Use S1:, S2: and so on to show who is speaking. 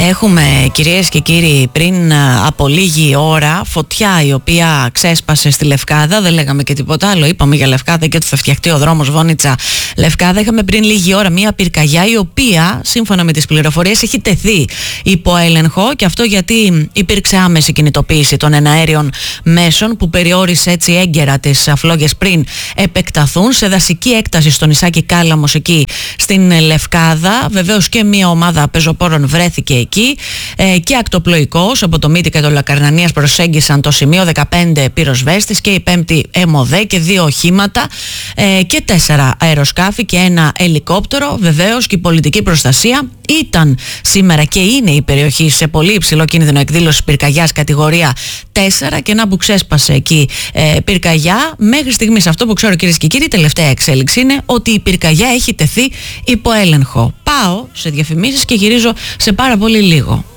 S1: Έχουμε, κυρίες και κύριοι, πριν από λίγη ώρα φωτιά η οποία ξέσπασε στη Λευκάδα. Δεν λέγαμε και τίποτα άλλο, είπαμε για Λευκάδα και ότι θα φτιαχτεί ο δρόμος Βόνιτσα Λευκάδα. Είχαμε πριν λίγη ώρα μια πυρκαγιά η οποία, σύμφωνα με τις πληροφορίες, έχει τεθεί υπό έλεγχο, και αυτό γιατί υπήρξε άμεση κινητοποίηση των εναέριων μέσων που περιόρισε έτσι έγκαιρα τις φλόγες πριν επεκταθούν σε δασική έκταση στο νησάκι Κάλαμος εκεί στην Λευκάδα. Βεβαίως και μια ομάδα πεζοπόρων βρέθηκε εκεί και ακτοπλοϊκός από το Μύτικα και το Λακαρνανίας προσέγγισαν το σημείο, 15 πυροσβέστες και η 5η ΕΜΟΔΕ και 2 οχήματα και 4 αεροσκάφη και ένα ελικόπτερο. Βεβαίως και η πολιτική προστασία ήταν σήμερα και είναι η περιοχή σε πολύ υψηλό κίνδυνο εκδήλωσης πυρκαγιάς κατηγορία 4, και να που ξέσπασε εκεί πυρκαγιά. Μέχρι στιγμής αυτό που ξέρω, κυρίες και κύριοι, η τελευταία εξέλιξη είναι ότι η πυρκαγιά έχει τεθεί υπό έλεγχο. Πάω σε διαφημίσεις και γυρίζω σε πάρα πολύ λίγο.